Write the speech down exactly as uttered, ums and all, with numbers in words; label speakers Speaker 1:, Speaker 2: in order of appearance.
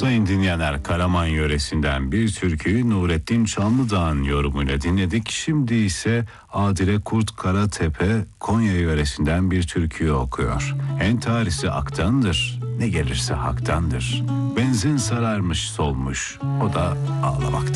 Speaker 1: Sayın dinleyenler, Karaman yöresinden bir türküyü Nurettin Çamlıdağ'ın yorumuyla dinledik. Şimdi ise Adile Kurt Karatepe Konya yöresinden bir türküyü okuyor. Entarisi aktandır, ne gelirse haktandır. Benzin sararmış solmuş, o da ağlamakta.